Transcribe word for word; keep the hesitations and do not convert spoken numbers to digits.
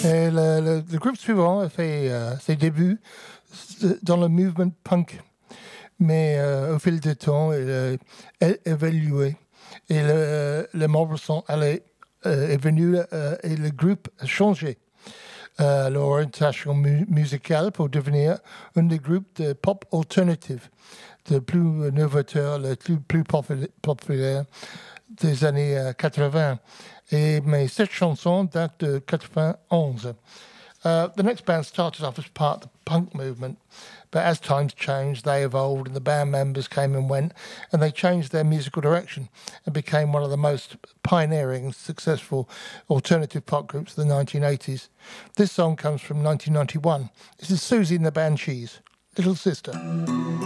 Et le, le, le groupe suivant a fait euh, ses débuts dans le mouvement punk, mais euh, au fil du temps, il a évolué et le, les membres sont allés, euh, est venu euh, et le groupe a changé euh, leur orientation mu- musicale pour devenir un des groupes de pop alternative, le plus novateur, le plus, plus popula- populaire des années euh, quatre-vingts. Et, mais cette chanson date de quatre-vingt-onze. Uh, the next band started off as part of the punk movement, but as times changed, they evolved and the band members came and went, and they changed their musical direction and became one of the most pioneering and successful alternative pop groups of the nineteen eighties. This song comes from nineteen ninety-one. This is Susie and the Banshees, Little Sister.